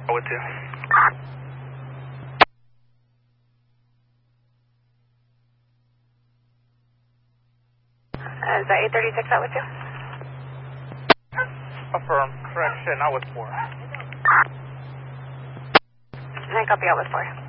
Would too. Is that 836 out with you? Affirm. Correction, I was 4. I copy out with 4.